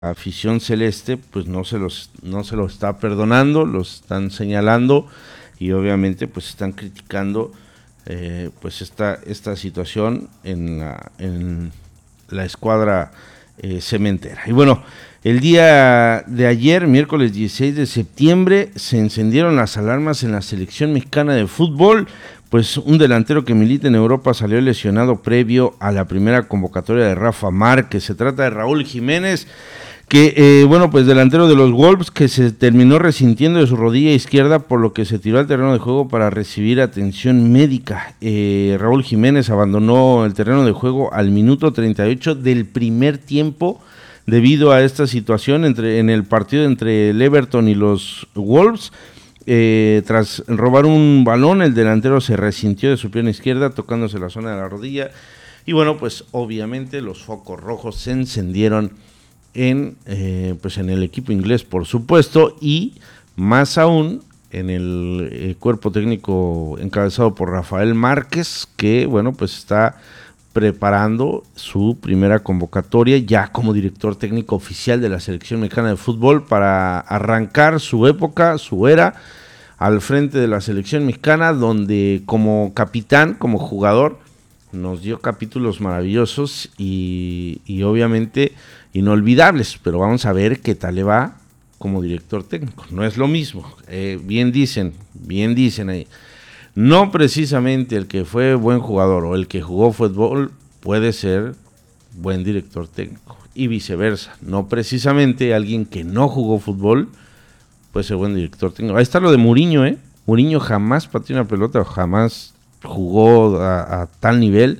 afición celeste pues no se lo está perdonando, los están señalando y obviamente pues están criticando pues esta situación en la escuadra cementera. Y bueno, el día de ayer, miércoles 16 de septiembre, se encendieron las alarmas en la selección mexicana de fútbol, pues un delantero que milita en Europa salió lesionado previo a la primera convocatoria de Rafa Márquez. Se trata de Raúl Jiménez, que pues delantero de los Wolves, que se terminó resintiendo de su rodilla izquierda, por lo que se tiró al terreno de juego para recibir atención médica. Raúl Jiménez abandonó el terreno de juego al minuto 38 del primer tiempo debido a esta situación en el partido entre el Everton y los Wolves. Tras robar un balón, el delantero se resintió de su pierna izquierda, tocándose la zona de la rodilla, y bueno, pues obviamente los focos rojos se encendieron en el equipo inglés, por supuesto, y más aún en el cuerpo técnico encabezado por Rafael Márquez, que bueno, pues está preparando su primera convocatoria ya como director técnico oficial de la selección mexicana de fútbol para arrancar su época, su era al frente de la selección mexicana, donde como capitán, como jugador, nos dio capítulos maravillosos y obviamente inolvidables, pero vamos a ver qué tal le va como director técnico. No es lo mismo, bien dicen ahí, no precisamente el que fue buen jugador o el que jugó fútbol puede ser buen director técnico, y viceversa, no precisamente alguien que no jugó fútbol puede ser buen director técnico. Ahí está lo de Mourinho, Mourinho jamás pateó una pelota, jamás jugó a tal nivel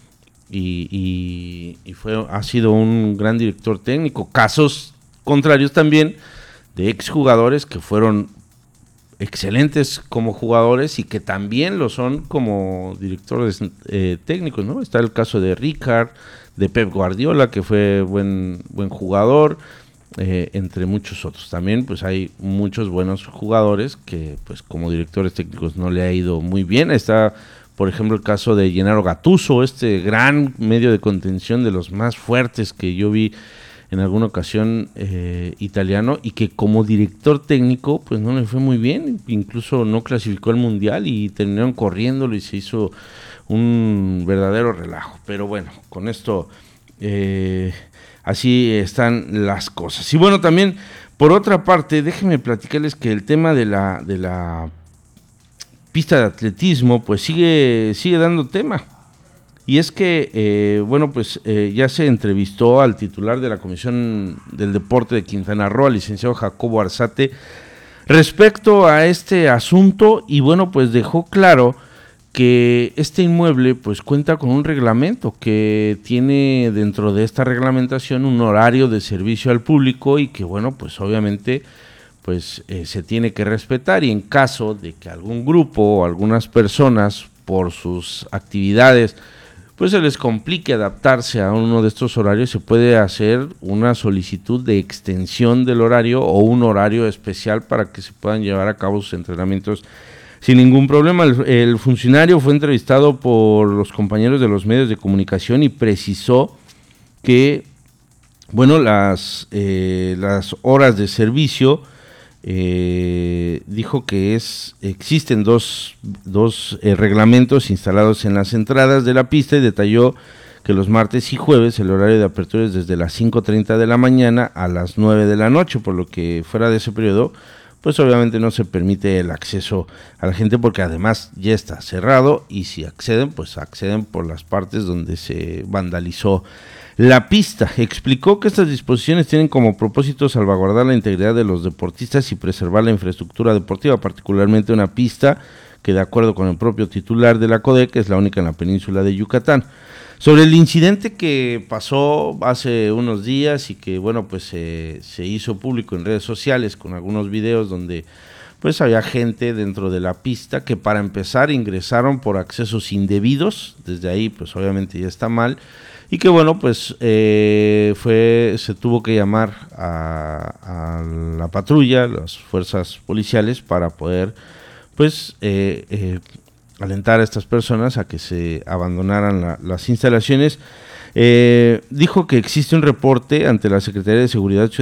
y ha sido un gran director técnico. Casos contrarios también de exjugadores que fueron excelentes como jugadores y que también lo son como directores técnicos, ¿no? Está el caso de Rijkaard, de Pep Guardiola, que fue buen jugador, entre muchos otros. También pues hay muchos buenos jugadores que pues como directores técnicos no le ha ido muy bien. Está, por ejemplo, el caso de Gennaro Gattuso, este gran medio de contención de los más fuertes que yo vi en alguna ocasión, italiano, y que como director técnico pues no le fue muy bien, incluso no clasificó al Mundial y terminaron corriéndolo y se hizo un verdadero relajo. Pero bueno, con esto así están las cosas. Y bueno, también por otra parte, déjenme platicarles que el tema de la pista de atletismo pues sigue dando tema. Y es que, ya se entrevistó al titular de la Comisión del Deporte de Quintana Roo, al licenciado Jacobo Arzate, respecto a este asunto, y bueno, pues dejó claro que este inmueble pues cuenta con un reglamento que tiene dentro de esta reglamentación un horario de servicio al público y que bueno, pues obviamente pues se tiene que respetar, y en caso de que algún grupo o algunas personas por sus actividades pues se les complique adaptarse a uno de estos horarios, se puede hacer una solicitud de extensión del horario o un horario especial para que se puedan llevar a cabo sus entrenamientos sin ningún problema. El funcionario fue entrevistado por los compañeros de los medios de comunicación y precisó que las horas de servicio, dijo que existen dos reglamentos instalados en las entradas de la pista, y detalló que los martes y jueves el horario de apertura es desde las 5:30 de la mañana a las 9 de la noche, por lo que fuera de ese periodo pues obviamente no se permite el acceso a la gente, porque además ya está cerrado, y si acceden, pues acceden por las partes donde se vandalizó la pista. Explicó que estas disposiciones tienen como propósito salvaguardar la integridad de los deportistas y preservar la infraestructura deportiva, particularmente una pista que, de acuerdo con el propio titular de la CODEC, es la única en la península de Yucatán. Sobre el incidente que pasó hace unos días y que se hizo público en redes sociales con algunos videos donde pues había gente dentro de la pista que, para empezar, ingresaron por accesos indebidos, desde ahí pues obviamente ya está mal, y que se tuvo que llamar a la patrulla, las fuerzas policiales, para poder alentar a estas personas a que se abandonaran las instalaciones. Dijo que existe un reporte ante la Secretaría de Seguridad